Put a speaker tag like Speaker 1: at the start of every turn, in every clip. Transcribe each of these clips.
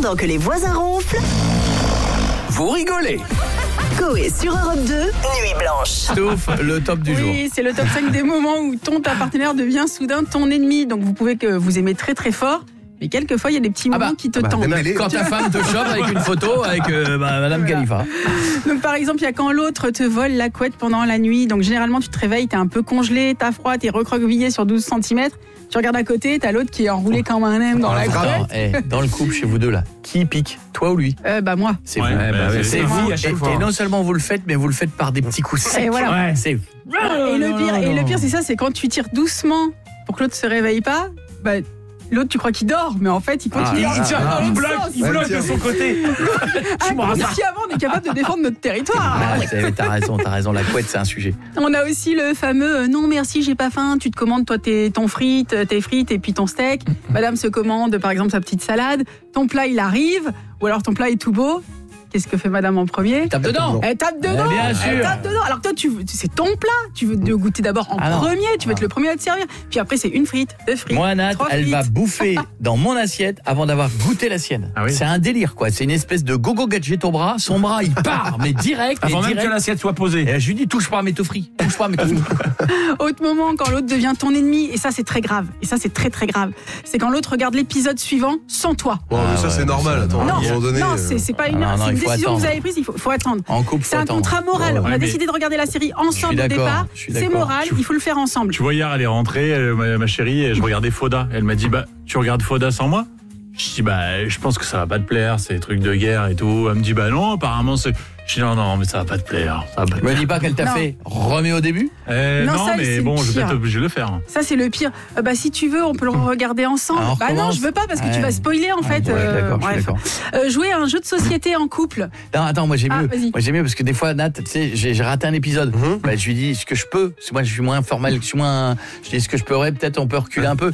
Speaker 1: Pendant que les voisins ronflent,
Speaker 2: Vous rigolez.
Speaker 1: Coé sur Europe 2, Nuit Blanche.
Speaker 2: Sauf le top du jour.
Speaker 3: Oui, c'est le top 5 des moments où ta partenaire devient soudain ton ennemi. Donc vous pouvez que vous aimez très très fort, mais quelquefois il y a des petits moments qui te tendent.
Speaker 2: Quand ta femme te chope avec une photo avec Madame Khalifa.
Speaker 3: Donc par exemple, il y a quand l'autre te vole la couette pendant la nuit. Donc généralement tu te réveilles, t'es un peu congelé, t'as froid, t'es recroquevillé sur 12 cm. Tu regardes à côté, t'as l'autre qui est enroulé comme un M dans la couette.
Speaker 2: Dans le couple chez vous deux là, qui pique, toi ou lui?
Speaker 3: Moi.
Speaker 2: C'est
Speaker 4: Ouais,
Speaker 2: vous.
Speaker 4: c'est
Speaker 2: vous.
Speaker 4: à chaque fois.
Speaker 2: Et non seulement vous le faites, mais vous le faites par des petits coups secs.
Speaker 3: Et voilà.
Speaker 4: Ouais.
Speaker 2: C'est
Speaker 3: Et le pire, c'est ça, c'est quand tu tires doucement pour que l'autre se réveille pas, l'autre tu crois qu'il dort, mais en fait il continue.
Speaker 4: Il bloque de son côté.
Speaker 3: Inconsciemment, on est capable de défendre notre territoire.
Speaker 2: T'as raison, la couette c'est un sujet.
Speaker 3: On a aussi le fameux non merci, j'ai pas faim. Tu te commandes toi tes frites et puis ton steak. Madame se commande par exemple sa petite salade. Ton plat il arrive, ou alors ton plat est tout beau. Qu'est-ce que fait madame en premier?
Speaker 2: Tape dedans.
Speaker 3: Elle tape dedans.
Speaker 2: Bien sûr.
Speaker 3: Elle tape dedans. Alors toi, c'est ton plat. Tu veux le goûter d'abord en premier. Tu veux être le premier à te servir. Puis après, c'est une frite, 2 frites.
Speaker 2: Moi, Nat, elle va bouffer dans mon assiette avant d'avoir goûté la sienne.
Speaker 4: Ah oui.
Speaker 2: C'est un délire, quoi. C'est une espèce de gogo gadget au bras. Son bras, il part, mais direct.
Speaker 4: Avant même que l'assiette soit posée.
Speaker 2: Et je lui dis, touche pas à mes frites. Touche pas à mes frites.
Speaker 3: Autre moment, quand l'autre devient ton ennemi, et ça, c'est très grave. Et ça, c'est très, très grave. C'est quand l'autre regarde l'épisode suivant sans toi.
Speaker 5: Bon, mais ça, c'est normal. Attends, à un moment donné.
Speaker 3: Non, c'est pas une
Speaker 2: non,
Speaker 3: c'est une
Speaker 2: il faut
Speaker 3: décision
Speaker 2: attendre.
Speaker 3: que vous avez prise. Il faut attendre.
Speaker 2: En couple,
Speaker 3: C'est un contrat moral. On a
Speaker 4: mais-
Speaker 3: décidé de regarder la série ensemble au départ. C'est moral. Il faut le faire ensemble.
Speaker 4: Tu vois, hier, elle est rentrée, ma chérie, et je regardais Foda. Elle m'a dit, tu regardes Foda sans moi? Je dis, je pense que ça va pas te plaire, c'est des trucs de guerre et tout. Elle me dit, non, apparemment, c'est. Je dis, non, mais ça va pas te plaire.
Speaker 2: Me dis pas qu'elle t'a
Speaker 3: Non.
Speaker 2: fait remets au début.
Speaker 4: Non,
Speaker 3: ça,
Speaker 4: mais
Speaker 3: c'est
Speaker 4: bon,
Speaker 3: le
Speaker 4: je vais
Speaker 3: pire.
Speaker 4: peut-être obligé de le faire.
Speaker 3: Ça, c'est le pire. Si tu veux, on peut le regarder ensemble.
Speaker 2: Alors,
Speaker 3: Non,
Speaker 2: commence.
Speaker 3: je veux pas parce que tu
Speaker 2: Ouais.
Speaker 3: vas spoiler en fait.
Speaker 2: Ouais, d'accord, je suis
Speaker 3: bref.
Speaker 2: d'accord.
Speaker 3: Jouer à un jeu de société en couple.
Speaker 2: Non, attends, moi j'ai mieux.
Speaker 3: vas-y.
Speaker 2: Moi j'ai mieux parce que des fois, Nat, tu sais, j'ai raté un épisode. Je lui dis ce que je peux. Parce que moi, je suis moins formel, je dis ce que je pourrais. Peut-être on peut reculer un peu.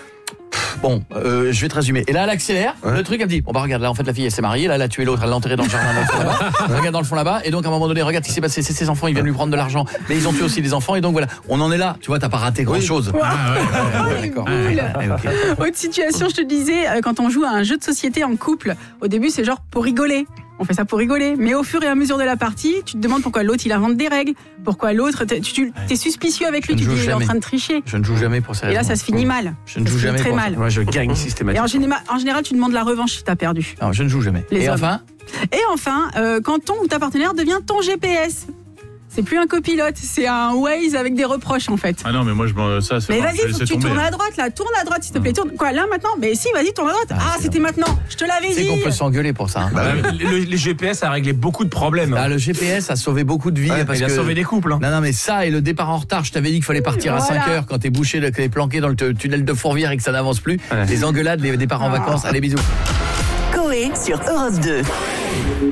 Speaker 2: Bon, je vais te résumer. Et là, elle accélère. Le truc, elle me dit regarde, là, en fait, la fille, elle s'est mariée. Là, elle a tué l'autre, elle l'a enterré dans le jardin, dans le fond là-bas. Regarde dans le fond là-bas. Et donc, à un moment donné, regarde ce qui s'est passé. C'est ses enfants, ils viennent lui prendre de l'argent. Mais ils ont tué aussi des enfants. Et donc, voilà, on en est là. Tu vois, t'as pas raté grand-chose. D'accord.
Speaker 3: Cool. Autre situation, je te disais, quand on joue à un jeu de société en couple, au début, c'est genre pour rigoler. On fait ça pour rigoler. Mais au fur et à mesure de la partie, tu te demandes pourquoi l'autre, il invente des règles. Pourquoi l'autre, t'es suspicieux avec lui.
Speaker 2: Je
Speaker 3: Tu
Speaker 2: ne
Speaker 3: te dis,
Speaker 2: joue
Speaker 3: il est en
Speaker 2: jamais.
Speaker 3: train de tricher.
Speaker 2: Je ne joue jamais pour ces
Speaker 3: Et
Speaker 2: raisons.
Speaker 3: là, ça se finit mal.
Speaker 2: Je ne
Speaker 3: Ça
Speaker 2: joue
Speaker 3: se finit
Speaker 2: jamais
Speaker 3: très
Speaker 2: pour
Speaker 3: mal.
Speaker 2: ça.
Speaker 4: Moi, je gagne
Speaker 3: Et
Speaker 4: systématiquement.
Speaker 3: en général, tu demandes la revanche si t'as perdu.
Speaker 2: Non, je ne joue jamais.
Speaker 3: Les
Speaker 2: Et
Speaker 3: hommes.
Speaker 2: enfin,
Speaker 3: Quand ton ou ta partenaire devient ton GPS. C'est plus un copilote, c'est un Waze avec des reproches en fait.
Speaker 4: Ah non, mais moi, ça, c'est.
Speaker 3: Mais
Speaker 4: bon, je
Speaker 3: vas-y,
Speaker 4: vais
Speaker 3: faut que
Speaker 4: laisser
Speaker 3: tu
Speaker 4: tomber.
Speaker 3: tournes à droite là, tourne à droite s'il te plaît. Tourne. Quoi, là maintenant? Mais si, vas-y, tourne à droite. C'était maintenant. Je te l'avais
Speaker 2: c'est
Speaker 3: dit.
Speaker 2: qu'on peut s'engueuler pour ça. Hein.
Speaker 6: Les GPS a réglé beaucoup de problèmes.
Speaker 2: Le GPS a sauvé beaucoup de vies. parce
Speaker 6: Il a
Speaker 2: que...
Speaker 6: sauvé des couples.
Speaker 2: Non, mais ça et le départ en retard, je t'avais dit qu'il fallait partir à 5 heures quand t'es bouché, que t'es planqué dans le tunnel de Fourvière et que ça n'avance plus. Les engueulades, les départs en vacances. Allez, bisous.
Speaker 1: Coé sur Europe 2.